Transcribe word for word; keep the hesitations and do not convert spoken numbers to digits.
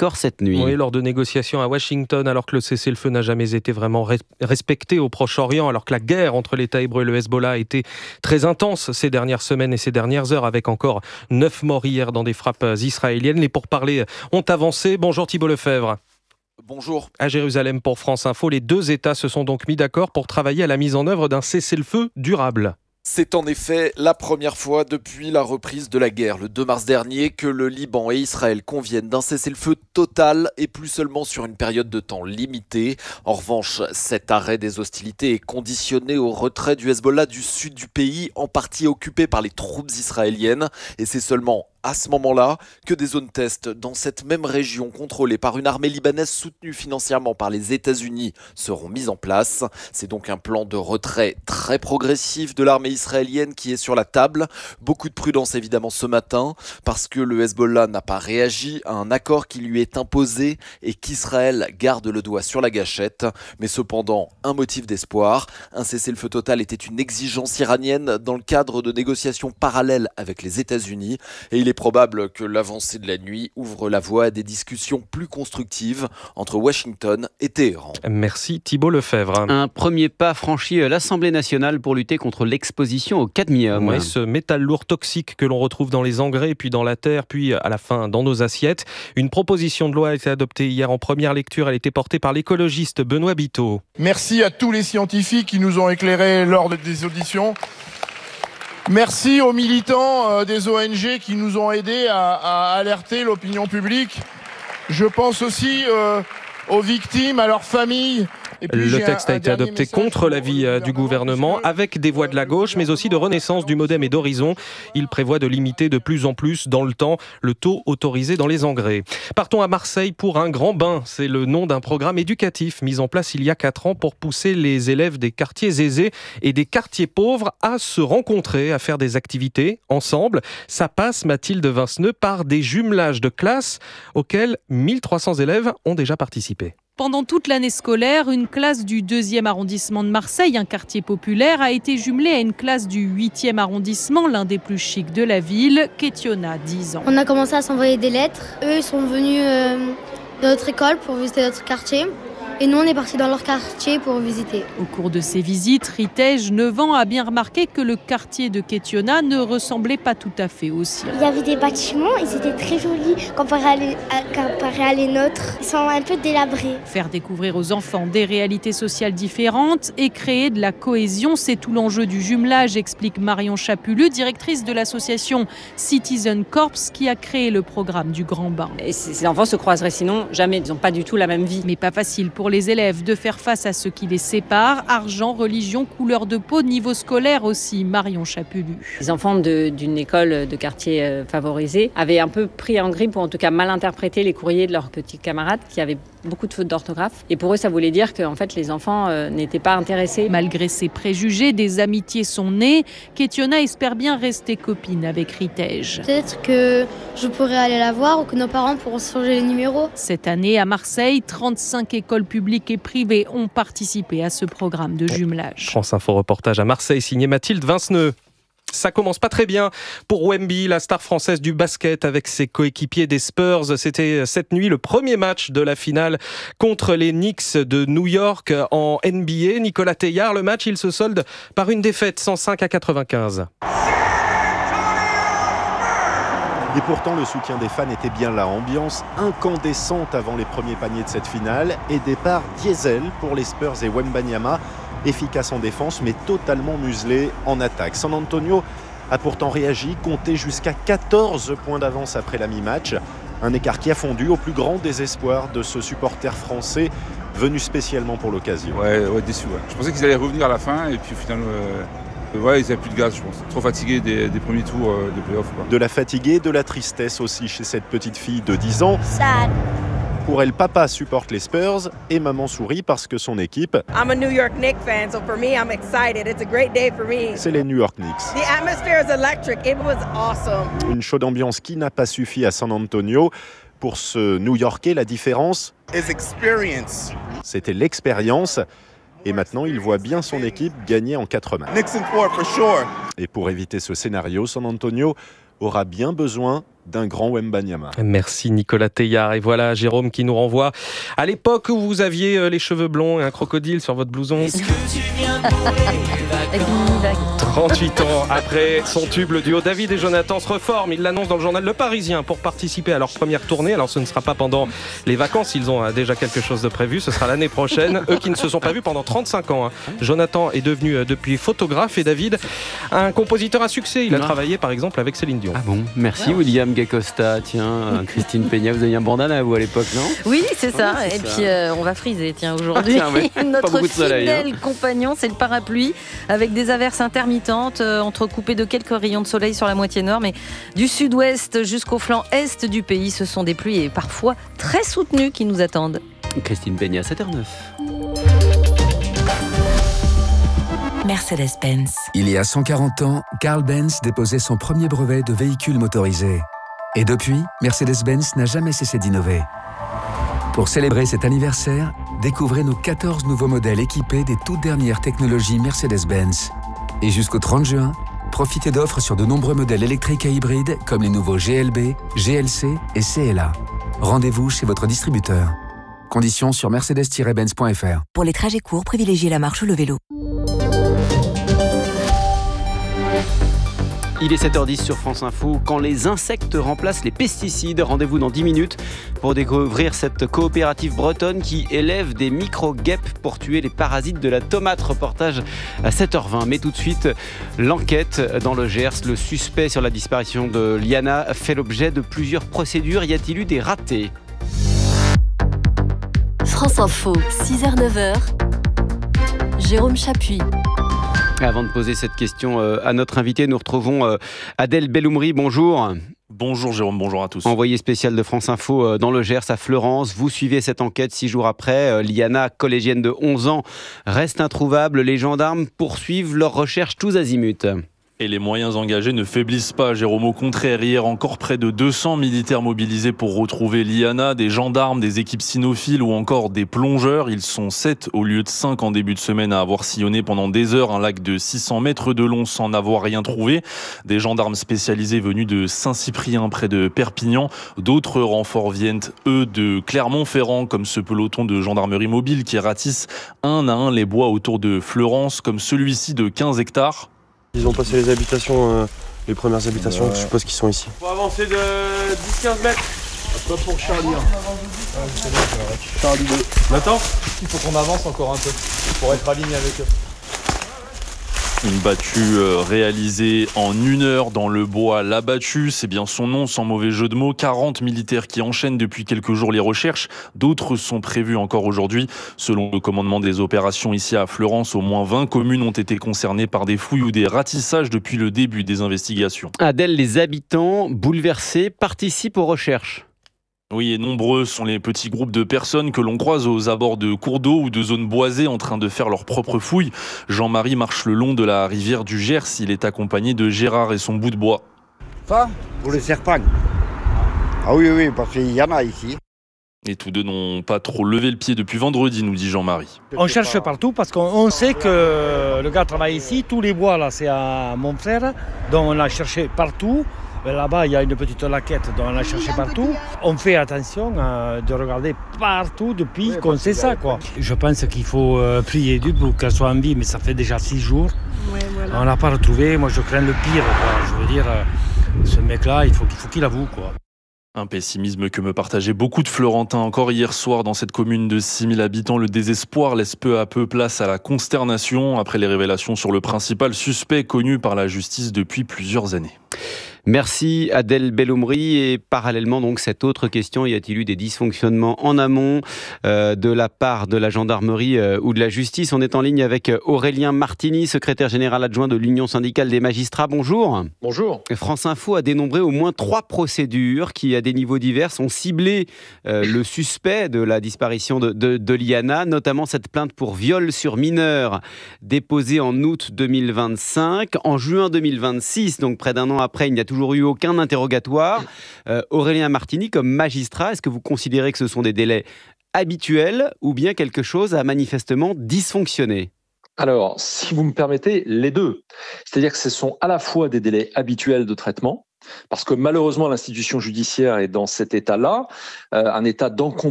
accord cette nuit. Oui, lors de négociations à Washington, alors que le cessez-le-feu n'a jamais été vraiment re- respecté au Proche-Orient, alors que la guerre entre l'État hébreu et le Hezbollah a été très intense ces dernières semaines et ces dernières heures, avec encore neuf morts hier dans des frappes israéliennes. Les pourparlers ont avancé. Bonjour Thibault Lefebvre. Bonjour. À Jérusalem pour France Info, les deux États se sont donc mis d'accord pour travailler à la mise en œuvre d'un cessez-le-feu durable. C'est en effet la première fois depuis la reprise de la guerre le deux mars dernier que le Liban et Israël conviennent d'un cessez-le-feu total et plus seulement sur une période de temps limitée. En revanche, cet arrêt des hostilités est conditionné au retrait du Hezbollah du sud du pays, en partie occupé par les troupes israéliennes. Et c'est seulement à ce moment-là que des zones test dans cette même région contrôlée par une armée libanaise soutenue financièrement par les États-Unis seront mises en place. C'est donc un plan de retrait très progressif de l'armée israélienne qui est sur la table. Beaucoup de prudence évidemment ce matin parce que le Hezbollah n'a pas réagi à un accord qui lui est imposé et qu'Israël garde le doigt sur la gâchette. Mais cependant, un motif d'espoir. Un cessez-le-feu total était une exigence iranienne dans le cadre de négociations parallèles avec les États-Unis et il est probable que l'avancée de la nuit ouvre la voie à des discussions plus constructives entre Washington et Téhéran. Merci Thibault Lefebvre. Un premier pas franchi à l'Assemblée nationale pour lutter contre l'exposition au cadmium. Oui, ce métal lourd toxique que l'on retrouve dans les engrais, puis dans la terre, puis à la fin dans nos assiettes. Une proposition de loi a été adoptée hier en première lecture. Elle était portée par l'écologiste Benoît Biteau. Merci à tous les scientifiques qui nous ont éclairés lors des auditions. Merci aux militants euh, des O N G qui nous ont aidés à, à alerter l'opinion publique. Je pense aussi euh, aux victimes, à leurs familles. Et puis, le texte un, a été adopté contre l'avis du gouvernement, avec des voix de la gauche, mais aussi de Renaissance, du Modem et d'Horizon. Il prévoit de limiter de plus en plus dans le temps le taux autorisé dans les engrais. Partons à Marseille pour un grand bain. C'est le nom d'un programme éducatif mis en place il y a quatre ans pour pousser les élèves des quartiers aisés et des quartiers pauvres à se rencontrer, à faire des activités ensemble. Ça passe, Mathilde Vinceneux, par des jumelages de classes auxquels mille trois cents élèves ont déjà participé. Pendant toute l'année scolaire, une classe du deuxième arrondissement de Marseille, un quartier populaire, a été jumelée à une classe du huitième arrondissement, l'un des plus chics de la ville, Kétiona, dix ans. On a commencé à s'envoyer des lettres. Eux sont venus euh, dans notre école pour visiter notre quartier. Et nous, on est partis dans leur quartier pour visiter. Au cours de ces visites, Ritej, neuf ans, a bien remarqué que le quartier de Kétiona ne ressemblait pas tout à fait au sien. Il y avait des bâtiments, ils étaient très jolis comparés à les, à, comparés à les nôtres. Ils sont un peu délabrés. Faire découvrir aux enfants des réalités sociales différentes et créer de la cohésion, c'est tout l'enjeu du jumelage, explique Marion Chapulu, directrice de l'association Citizen Corps, qui a créé le programme du Grand Bain. Et ces enfants se croiseraient sinon jamais, ils n'ont pas du tout la même vie. Mais pas facile pour les élèves de faire face à ce qui les sépare, argent, religion, couleur de peau, niveau scolaire aussi, Marion Chapulu. Les enfants de, d'une école de quartier euh, favorisé avaient un peu pris en grippe, ou en tout cas mal interprété les courriers de leurs petits camarades qui avaient beaucoup de fautes d'orthographe. Et pour eux, ça voulait dire que en fait, les enfants euh, n'étaient pas intéressés. Malgré ces préjugés, des amitiés sont nées. Kétiona espère bien rester copine avec Ritej. Peut-être que je pourrais aller la voir ou que nos parents pourront se changer les numéros. Cette année, à Marseille, trente-cinq écoles publiques et privées ont participé à ce programme de jumelage. France Info reportage à Marseille, signé Mathilde Vinceneux. Ça commence pas très bien pour Wemby, la star française du basket avec ses coéquipiers des Spurs. C'était cette nuit le premier match de la finale contre les Knicks de New York en N B A. Nicolas Teillard, le match, il se solde par une défaite cent cinq à quatre-vingt-quinze. Et pourtant, le soutien des fans était bien là. Ambiance incandescente avant les premiers paniers de cette finale. Et départ diesel pour les Spurs et Wembanyama. Efficace en défense, mais totalement muselé en attaque. San Antonio a pourtant réagi, compté jusqu'à quatorze points d'avance après la mi-match. Un écart qui a fondu au plus grand désespoir de ce supporter français venu spécialement pour l'occasion. Ouais, ouais déçu. Ouais. Je pensais qu'ils allaient revenir à la fin et puis au final... Euh... Ouais, ils n'avaient plus de gaz, je pense. Trop fatigués des, des premiers tours euh, de play-off. Quoi. De la fatigue et de la tristesse aussi chez cette petite fille de dix ans. Sad. Pour elle, papa supporte les Spurs et maman sourit parce que son équipe... I'm a New York Knicks fan, so for me, I'm excited. It's a great day for me. C'est les New York Knicks. The atmosphere is electric. It was awesome. Une chaude ambiance qui n'a pas suffi à San Antonio. Pour ce New-Yorkais, la différence... Is experience. C'était l'expérience. Et maintenant, il voit bien son équipe gagner en quatre matchs. Knicks in four for sure. Et pour éviter ce scénario, San Antonio aura bien besoin d'un grand Wembanyama. Merci Nicolas Teilhard. Et voilà Jérôme qui nous renvoie à l'époque où vous aviez les cheveux blonds et un crocodile sur votre blouson. Est-ce que tu viens trente-huit ans après son tube, le duo David et Jonathan se reforment. Ils l'annoncent dans le journal Le Parisien pour participer à leur première tournée. Alors ce ne sera pas pendant les vacances, ils ont déjà quelque chose de prévu. Ce sera l'année prochaine. Eux qui ne se sont pas vus pendant trente-cinq ans. Jonathan est devenu depuis photographe et David un compositeur à succès. Il a travaillé par exemple avec Céline Dion. Ah bon, merci ah, William Gacosta. Tiens, Christine Peña, vous aviez un bandana vous à l'époque, non? Oui, c'est ça. Oui, c'est et ça. puis euh, on va friser, tiens, aujourd'hui. Ah, tiens, ouais. Notre de soleil, fidèle hein. compagnon, c'est le parapluie, avec des averses intermittentes, euh, entrecoupées de quelques rayons de soleil sur la moitié nord, mais du sud-ouest jusqu'au flanc est du pays, ce sont des pluies et parfois très soutenues qui nous attendent. Christine Peña, sept heures neuf. Mercedes-Benz. Il y a cent quarante ans, Carl Benz déposait son premier brevet de véhicule motorisé. Et depuis, Mercedes-Benz n'a jamais cessé d'innover. Pour célébrer cet anniversaire, découvrez nos quatorze nouveaux modèles équipés des toutes dernières technologies Mercedes-Benz. Et jusqu'au trente juin, profitez d'offres sur de nombreux modèles électriques et hybrides comme les nouveaux G L B, G L C et C L A. Rendez-vous chez votre distributeur. Conditions sur mercedes tiret benz point f r. Pour les trajets courts, privilégiez la marche ou le vélo. Il est sept heures dix sur France Info. Quand les insectes remplacent les pesticides, rendez-vous dans dix minutes pour découvrir cette coopérative bretonne qui élève des micro-guêpes pour tuer les parasites de la tomate. Reportage à sept heures vingt. Mais tout de suite, l'enquête dans le Gers. Le suspect sur la disparition de Liana fait l'objet de plusieurs procédures. Y a-t-il eu des ratés ? France Info, six heures neuf heures. Jérôme Chapuis. Avant de poser cette question à notre invité, nous retrouvons Adèle Belloumri. Bonjour. Bonjour Jérôme, bonjour à tous. Envoyé spécial de France Info dans le Gers à Fleurance. Vous suivez cette enquête six jours après. Liana, collégienne de onze ans, reste introuvable. Les gendarmes poursuivent leurs recherches tous azimuts. Et les moyens engagés ne faiblissent pas, Jérôme. Au contraire, hier encore près de deux cents militaires mobilisés pour retrouver Liana, des gendarmes, des équipes cynophiles ou encore des plongeurs. Ils sont sept au lieu de cinq en début de semaine à avoir sillonné pendant des heures un lac de six cents mètres de long sans n'avoir rien trouvé. Des gendarmes spécialisés venus de Saint-Cyprien près de Perpignan. D'autres renforts viennent, eux, de Clermont-Ferrand, comme ce peloton de gendarmerie mobile qui ratisse un à un les bois autour de Fleurance, comme celui-ci de quinze hectares. Ils ont passé les habitations, euh, les premières habitations, ouais. Je suppose qu'ils sont ici. Faut avancer de dix à quinze mètres. Pas pour Charlie. Hein. Charlie deux. Maintenant, il faut qu'on avance encore un peu pour être aligné avec eux. Une battue réalisée en une heure dans le bois. La battue, c'est bien son nom, sans mauvais jeu de mots. quarante militaires qui enchaînent depuis quelques jours les recherches. D'autres sont prévus encore aujourd'hui. Selon le commandement des opérations ici à Fleurance, au moins vingt communes ont été concernées par des fouilles ou des ratissages depuis le début des investigations. Adèle, les habitants bouleversés participent aux recherches. Oui, et nombreux sont les petits groupes de personnes que l'on croise aux abords de cours d'eau ou de zones boisées en train de faire leurs propres fouilles. Jean-Marie marche le long de la rivière du Gers. Il est accompagné de Gérard et son bout de bois. Ça, pour les serpents. Ah oui, oui, parce qu'il y en a ici. Et tous deux n'ont pas trop levé le pied depuis vendredi, nous dit Jean-Marie. On cherche partout parce qu'on sait que le gars travaille ici. Tous les bois, là, c'est à mon frère. Donc on a cherché partout. Là-bas, il y a une petite laquette, donc on a cherché partout. On fait attention euh, de regarder partout depuis oui, qu'on sait ça, quoi. Je pense qu'il faut euh, prier Dieu pour qu'elle soit en vie, mais ça fait déjà six jours. Ouais, voilà. On ne l'a pas retrouvé. Moi, je crains le pire, quoi. Je veux dire, euh, ce mec-là, il faut, il faut qu'il avoue, quoi. Un pessimisme que me partageaient beaucoup de Florentins encore hier soir dans cette commune de six mille habitants. Le désespoir laisse peu à peu place à la consternation après les révélations sur le principal suspect connu par la justice depuis plusieurs années. Merci Adèle Belloumri. Et parallèlement, donc, cette autre question, y a-t-il eu des dysfonctionnements en amont euh, de la part de la gendarmerie euh, ou de la justice? On est en ligne avec Aurélien Martini, secrétaire général adjoint de l'Union syndicale des magistrats. Bonjour. Bonjour. France Info a dénombré au moins trois procédures qui, à des niveaux divers, ont ciblé euh, le suspect de la disparition de, de, de Liana, notamment cette plainte pour viol sur mineur déposée en août deux mille vingt-cinq. En juin deux mille vingt-six, donc près d'un an après, il n'y a toujours eu aucun interrogatoire. Euh, Aurélien Martini, comme magistrat, est-ce que vous considérez que ce sont des délais habituels ou bien quelque chose a manifestement dysfonctionné ? Alors, si vous me permettez, les deux. C'est-à-dire que ce sont à la fois des délais habituels de traitement, Parce que malheureusement, l'institution judiciaire est dans cet état-là, euh, un état d'encombrement